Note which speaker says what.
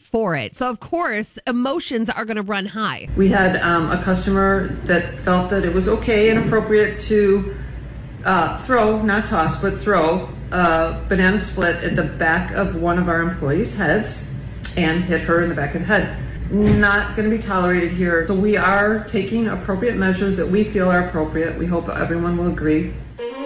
Speaker 1: for it. So, of course, emotions are going to run high.
Speaker 2: We had a customer that felt that it was okay and appropriate to throw, not toss, but throw a banana split at the back of one of our employees' heads and hit her in the back of the head. Not going to be tolerated here. So we are taking appropriate measures that we feel are appropriate. We hope everyone will agree.